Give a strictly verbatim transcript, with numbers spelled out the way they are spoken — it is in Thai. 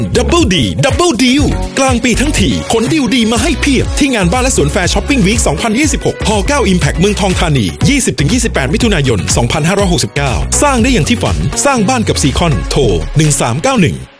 ดับเบิลดีดับเบิลดีลกลางปีทั้งทีขนดีลดีมาให้เพียบที่งานบ้านและสวนแฟร์ช้อปปิ้งวีคสองพันยี่สิบหกฮอเก้า Impact เมืองทองธานี ยี่สิบถึงยี่สิบแปด มิถุนายน สองพันห้าร้อยหกสิบเก้าสร้างได้อย่างที่ฝันสร้างบ้านกับซีคอนโทรหนึ่งสามเก้าหนึ่ง